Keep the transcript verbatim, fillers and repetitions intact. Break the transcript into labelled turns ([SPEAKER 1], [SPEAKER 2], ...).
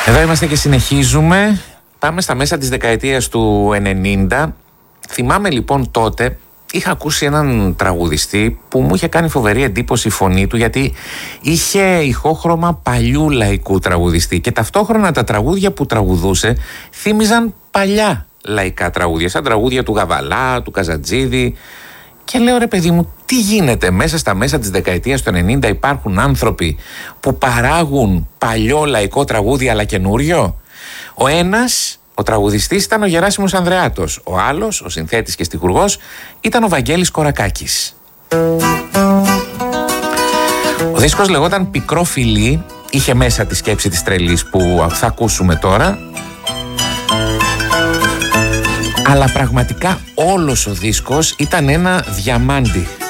[SPEAKER 1] Εδώ είμαστε και συνεχίζουμε. Πάμε στα μέσα της δεκαετίας του ενενήντα. Θυμάμαι λοιπόν τότε είχα ακούσει έναν τραγουδιστή που μου είχε κάνει φοβερή εντύπωση η φωνή του, γιατί είχε ηχόχρωμα παλιού λαϊκού τραγουδιστή και ταυτόχρονα τα τραγούδια που τραγουδούσε θύμιζαν παλιά λαϊκά τραγούδια, σαν τραγούδια του Γαβαλά, του Καζατζίδη. Και λέω, ρε παιδί μου, τι γίνεται μέσα στα μέσα της δεκαετίας του ενενήντα? Υπάρχουν άνθρωποι που παράγουν παλιό λαϊκό τραγούδι αλλά καινούριο. Ο ένας, ο τραγουδιστής, ήταν ο Γεράσιμος Ανδρεάτος. Ο άλλος, ο συνθέτης και στιχουργός, ήταν ο Βαγγέλης Κορακάκης. Ο δίσκος λεγόταν «Πικρό φιλί», είχε μέσα τη σκέψη της τρελής που θα ακούσουμε τώρα. Αλλά πραγματικά όλος ο δίσκος ήταν ένα διαμάντι.